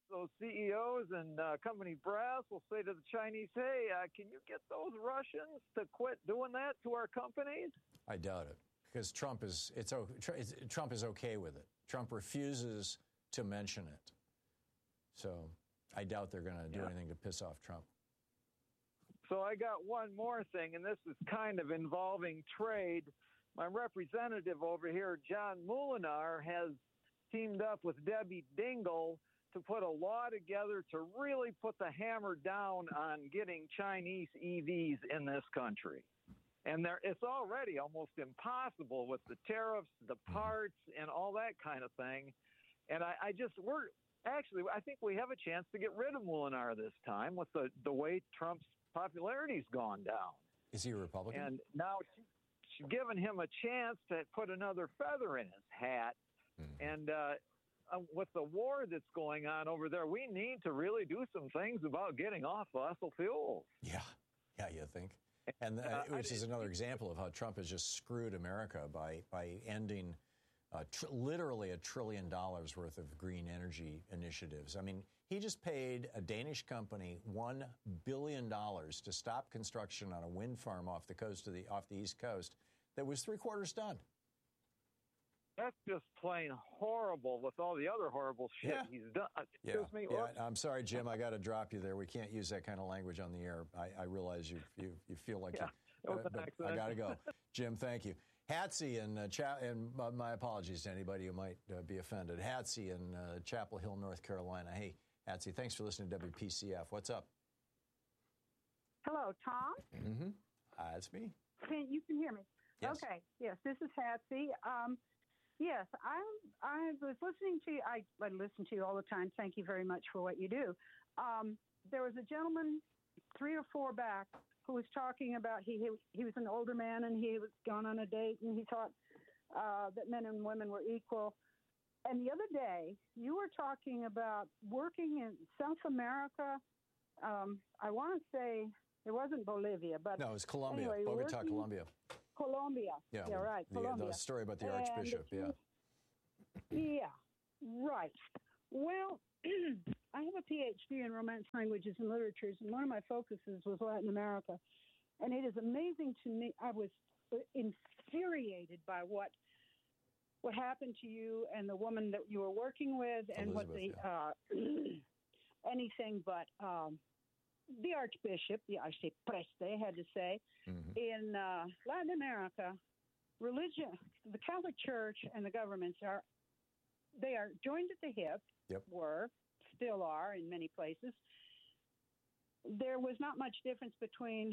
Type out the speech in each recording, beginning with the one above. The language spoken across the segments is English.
those CEOs and company brass will say to the Chinese, hey, can you get those Russians to quit doing that to our companies? I doubt it, because Trump is okay with it. Trump refuses to mention it. So I doubt they're going to do anything to piss off Trump. So I got one more thing, and this is kind of involving trade. My representative over here, John Molinar, has teamed up with Debbie Dingell to put a law together to really put the hammer down on getting Chinese EVs in this country. And it's already almost impossible with the tariffs, the parts, and all that kind of thing. And I think we have a chance to get rid of Molinar this time with the way Trump's popularity's gone down. Is he a Republican? And now she's given him a chance to put another feather in his hat. And with the war that's going on over there, we need to really do some things about getting off fossil fuels. Yeah, you think? And which is another example of how Trump has just screwed America by ending literally $1 trillion worth of green energy initiatives. I mean, he just paid a Danish company $1 billion to stop construction on a wind farm off the East Coast that was 3/4 done. That's just plain horrible with all the other horrible shit he's done. Excuse me. I'm sorry, Jim. I got to drop you there. We can't use that kind of language on the air. I realize you feel like but I got to go. Jim, thank you. Hatsy and my apologies to anybody who might be offended. Hatsy in Chapel Hill, North Carolina. Hey, Hatsy, thanks for listening to WPCF. What's up? Hello, Tom. Mm-hmm. That's me. You can hear me. Yes. Okay. Yes, this is Hatsy. Yes, I was listening to you. I listen to you all the time. Thank you very much for what you do. There was a gentleman 3 or 4 back who was talking about he was an older man and he was gone on a date and he thought that men and women were equal. And the other day you were talking about working in South America. I want to say it wasn't Bolivia, but no, it was Colombia, anyway, Bogota, Colombia. Colombia. Yeah, right. Colombia. The story about the Archbishop. Yeah, right. Well, I have a PhD in Romance languages and literatures, and one of my focuses was Latin America. And it is amazing to me. I was infuriated by what happened to you and the woman that you were working with, and Elizabeth, what the anything but the Archbishop, the Arcipreste, had to say. Mm-hmm. In Latin America, religion, the Catholic Church and the governments are joined at the hip. Yep. Still are in many places. There was not much difference between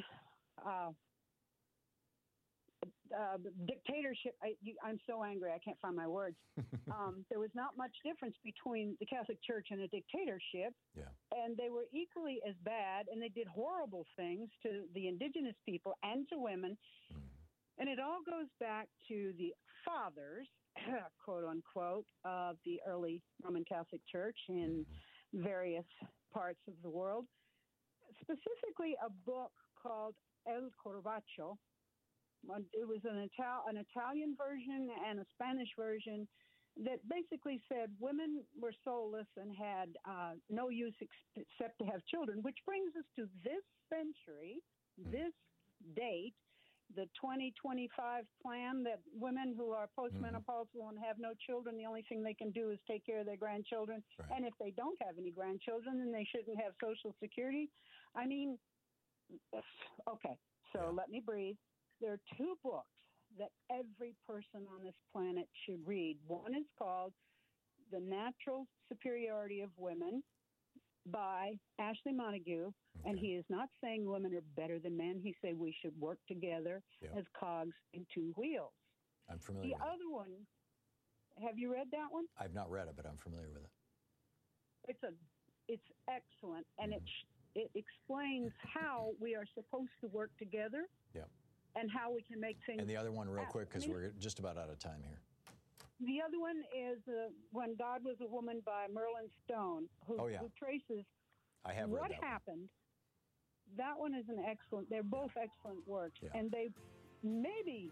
dictatorship. I'm so angry I can't find my words. There was not much difference between the Catholic Church and a dictatorship. Yeah. And they were equally as bad, and they did horrible things to the indigenous people and to women. Mm. And it all goes back to the fathers, quote unquote, of the early Roman Catholic Church in various parts of the world. Specifically, a book called El Corbacho. It was an Italian version and a Spanish version that basically said women were soulless and had no use except to have children, which brings us to this century, this date, the 2025 plan that women who are postmenopausal and have no children, the only thing they can do is take care of their grandchildren. Right. And if they don't have any grandchildren, then they shouldn't have Social Security. I mean, okay, so let me breathe. There are 2 books that every person on this planet should read. One is called The Natural Superiority of Women by Ashley Montague. Okay. And he is not saying women are better than men. He said we should work together as cogs in 2 wheels. I'm familiar with it. The other one, have you read that one? I've not read it, but I'm familiar with it. It's excellent, and it explains how we are supposed to work together. Yeah. And how we can make things. And the other one, real quick, because we're just about out of time here. The other one is When God Was a Woman by Merlin Stone, who traces what happened. That one is an excellent. They're both excellent works, and they maybe,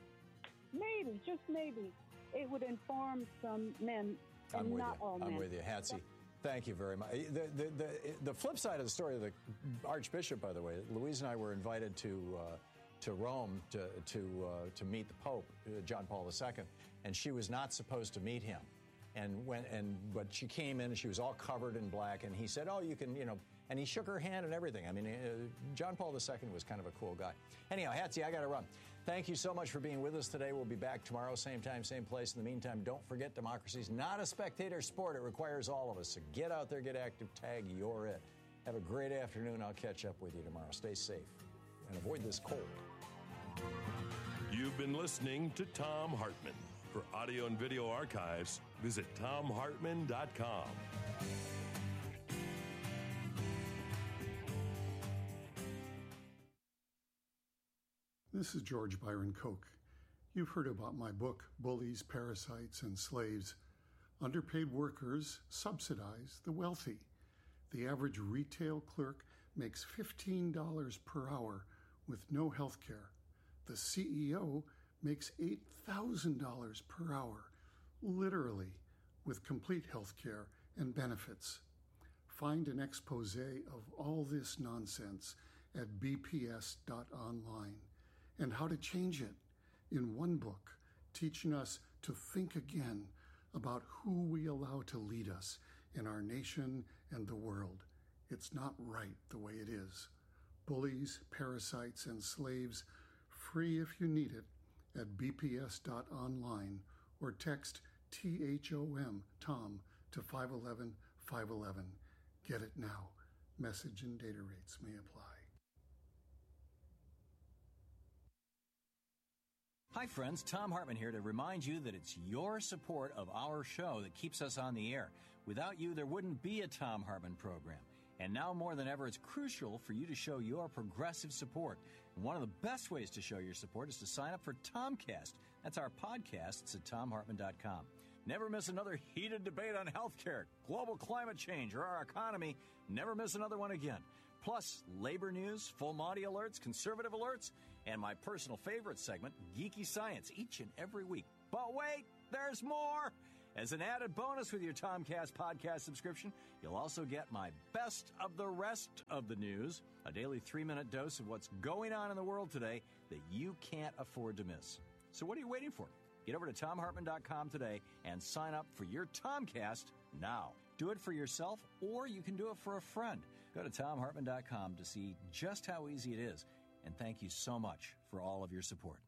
just maybe, it would inform some men, and not all men. I'm with you, Hatsy. Thank you very much. The flip side of the story of the Archbishop, by the way, Louise and I were invited to Rome to meet the Pope, John Paul II, and she was not supposed to meet him. But she came in and she was all covered in black, and he said, "Oh, you can, and he shook her hand and everything." I mean, John Paul II was kind of a cool guy. Anyhow, Hattie, I got to run. Thank you so much for being with us today. We'll be back tomorrow, same time, same place. In the meantime, don't forget, democracy's not a spectator sport. It requires all of us. So get out there, get active, tag, you're it. Have a great afternoon. I'll catch up with you tomorrow. Stay safe and avoid this cold. You've been listening to Thom Hartmann. For audio and video archives, visit thomhartmann.com. This is George Byron Koch. You've heard about my book, Bullies, Parasites, and Slaves. Underpaid workers subsidize the wealthy. The average retail clerk makes $15 per hour with no health care. The CEO makes $8,000 per hour, literally, with complete health care and benefits. Find an expose of all this nonsense at bps.online. And how to change it in one book, teaching us to think again about who we allow to lead us in our nation and the world. It's not right the way it is. Bullies, Parasites, and Slaves, free if you need it at bps.online or text THOM, Tom, to 511-511. Get it now. Message and data rates may apply. Hi, friends. Thom Hartmann here to remind you that it's your support of our show that keeps us on the air. Without you, there wouldn't be a Thom Hartmann program. And now more than ever, it's crucial for you to show your progressive support. And one of the best ways to show your support is to sign up for Tomcast. That's our podcast. It's at thomhartmann.com. Never miss another heated debate on healthcare, global climate change, or our economy. Never miss another one again. Plus, labor news, full Monty alerts, conservative alerts, and my personal favorite segment, Geeky Science, each and every week. But wait, there's more! As an added bonus with your Tomcast podcast subscription, you'll also get my best of the rest of the news, a daily 3-minute dose of what's going on in the world today that you can't afford to miss. So what are you waiting for? Get over to thomhartmann.com today and sign up for your Tomcast now. Do it for yourself, or you can do it for a friend. Go to thomhartmann.com to see just how easy it is. And thank you so much for all of your support.